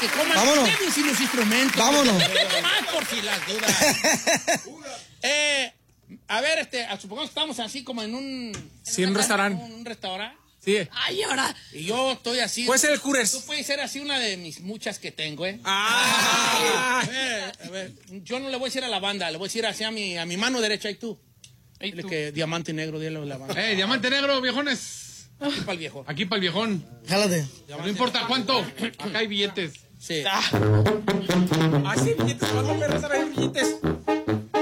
que coman. Vámonos. Sin los instrumentos. Vámonos. Más por si las dudas. A ver, supongamos que estamos así como en un... Sí, un restaurante. Un restaurante. Sí. Ay, ahora. Y yo estoy así. Puede ser el Hooters. Tú puedes ser así una de mis muchas que tengo, Ah. A ver, yo no le voy a decir a la banda, le voy a decir así a mi mano derecha, y tú. Dile que diamante negro, dile a la banda. Diamante negro, viejones. Aquí para el viejo. Aquí para el viejón. Jálate. No importa cuánto. Acá hay billetes. Sí. Ah, sí, billetes. ¿Cuánto me hay billetes?